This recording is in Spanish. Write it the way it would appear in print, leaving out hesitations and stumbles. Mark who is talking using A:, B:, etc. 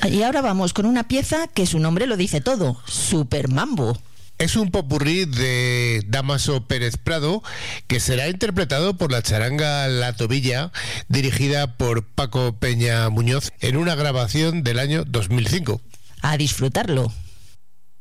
A: Y ahora vamos con una pieza que su nombre lo dice todo, Super Mambo.
B: Es un popurrí de Dámaso Pérez Prado que será interpretado por la charanga La Tobilla, dirigida por Paco Peña Muñoz en una grabación del año 2005.
A: A disfrutarlo.